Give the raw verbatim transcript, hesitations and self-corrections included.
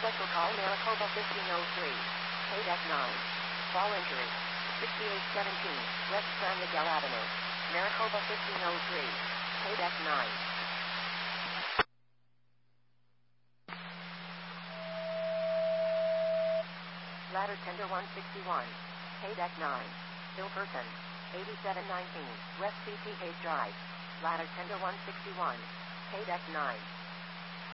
Medical call Maricopa fifteen oh three. K-Deck nine. Fall injury. sixty-eight seventeen, West San Miguel Avenue. Maricopa fifteen oh three. K-Deck nine. Ladder Tender one sixty-one. K-Deck nine. Bill Person. eighty-seven nineteen, West C T Hayes Drive. Ladder Tender one sixty-one. K-Deck nine.